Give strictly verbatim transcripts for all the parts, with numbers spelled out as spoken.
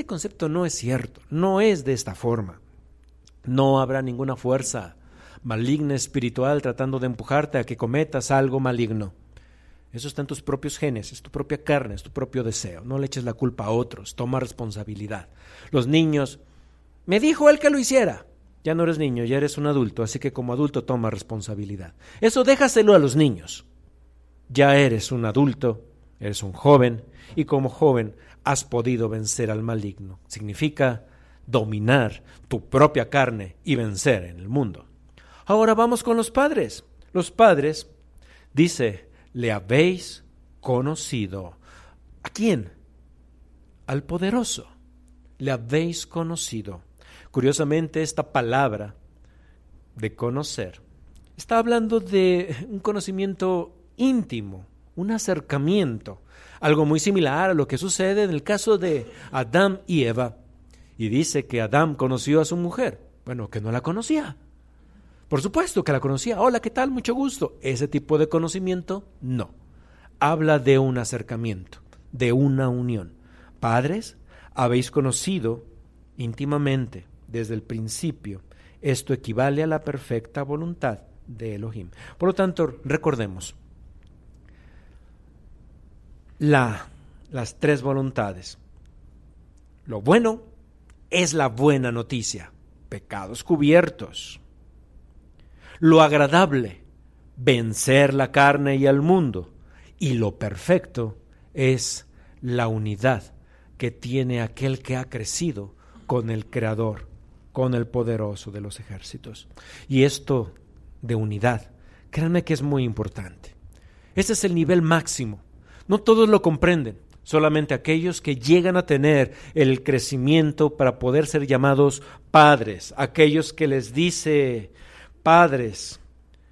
concepto no es cierto, no es de esta forma. No habrá ninguna fuerza maligna espiritual tratando de empujarte a que cometas algo maligno. Eso está en tus propios genes, es tu propia carne, es tu propio deseo. No le eches la culpa a otros, toma responsabilidad. Los niños, me dijo él que lo hiciera. Ya no eres niño, ya eres un adulto, así que como adulto toma responsabilidad. Eso déjaselo a los niños. Ya eres un adulto, eres un joven, y como joven has podido vencer al maligno. Significa dominar tu propia carne y vencer en el mundo. Ahora vamos con los padres. Los padres, dice, le habéis conocido. ¿A quién? Al poderoso. Le habéis conocido. Curiosamente, esta palabra de conocer está hablando de un conocimiento íntimo, un acercamiento, algo muy similar a lo que sucede en el caso de Adán y Eva. Y dice que Adán conoció a su mujer. Bueno, que no la conocía. Por supuesto que la conocía. Hola, ¿qué tal? Mucho gusto. Ese tipo de conocimiento, no. Habla de un acercamiento, de una unión. Padres, habéis conocido íntimamente desde el principio. Esto equivale a la perfecta voluntad de Elohim. Por lo tanto, recordemos la, las tres voluntades. Lo bueno es la buena noticia, pecados cubiertos. Lo agradable, vencer la carne y al mundo. Y lo perfecto es la unidad que tiene aquel que ha crecido con el Creador, con el poderoso de los ejércitos. Y esto de unidad, créanme que es muy importante. Ese es el nivel máximo. No todos lo comprenden, solamente aquellos que llegan a tener el crecimiento para poder ser llamados padres, aquellos que les dice: padres,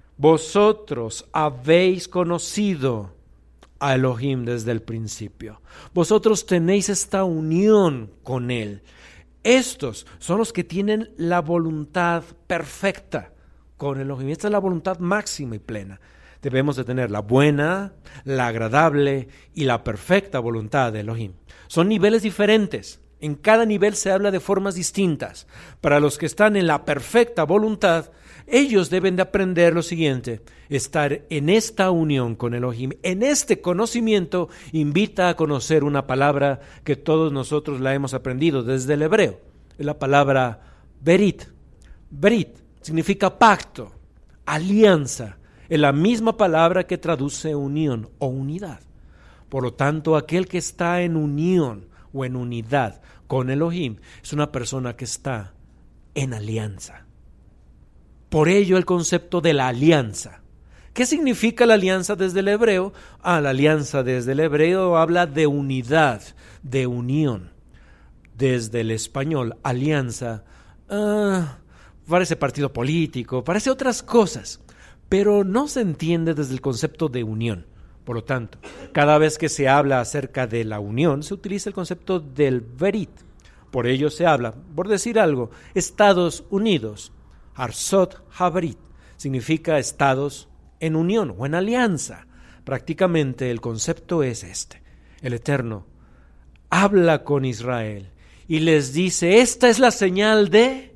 vosotros habéis conocido a Elohim desde el principio. Vosotros tenéis esta unión con Él. Estos son los que tienen la voluntad perfecta con Elohim. Esta es la voluntad máxima y plena. Debemos de tener la buena, la agradable y la perfecta voluntad de Elohim. Son niveles diferentes. En cada nivel se habla de formas distintas. Para los que están en la perfecta voluntad, ellos deben de aprender lo siguiente: estar en esta unión con Elohim, en este conocimiento. Invita a conocer una palabra que todos nosotros la hemos aprendido desde el hebreo, es la palabra berit. Berit significa pacto, alianza, es la misma palabra que traduce unión o unidad. Por lo tanto, aquel que está en unión o en unidad con Elohim es una persona que está en alianza. Por ello el concepto de la alianza. ¿Qué significa la alianza desde el hebreo? Ah, la alianza desde el hebreo habla de unidad, de unión. Desde el español, alianza, ah, parece partido político, parece otras cosas, pero no se entiende desde el concepto de unión. Por lo tanto, cada vez que se habla acerca de la unión, se utiliza el concepto del berit. Por ello se habla, por decir algo, Estados Unidos. Arzot Haberit significa estados en unión o en alianza. Prácticamente el concepto es este. El Eterno habla con Israel y les dice: esta es la señal de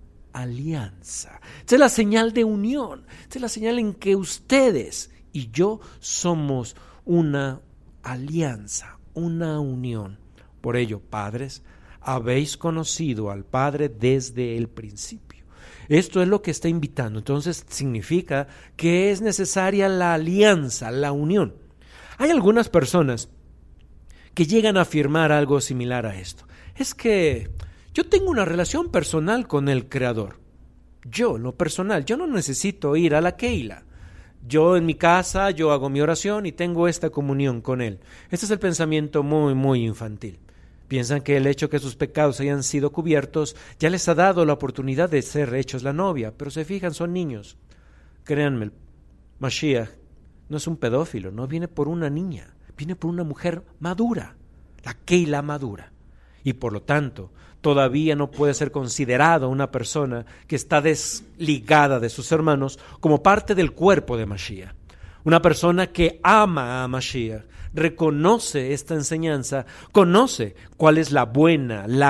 alianza. Esta es la señal de unión. Esta es la señal en que ustedes y yo somos una alianza, una unión. Por ello, padres, habéis conocido al Padre desde el principio. Esto es lo que está invitando. Entonces significa que es necesaria la alianza, la unión. Hay algunas personas que llegan a afirmar algo similar a esto. Es que yo tengo una relación personal con el Creador. Yo, en lo personal, yo no necesito ir a la Keila. Yo en mi casa, yo hago mi oración y tengo esta comunión con Él. Este es el pensamiento muy, muy infantil. Piensan que el hecho que sus pecados hayan sido cubiertos ya les ha dado la oportunidad de ser hechos la novia, pero se fijan, son niños. Créanme, el Mashiach no es un pedófilo, no viene por una niña, viene por una mujer madura, la Keila madura. Y por lo tanto, todavía no puede ser considerado una persona que está desligada de sus hermanos como parte del cuerpo de Mashiach. Una persona que ama a Mashiach, reconoce esta enseñanza, conoce cuál es la buena, la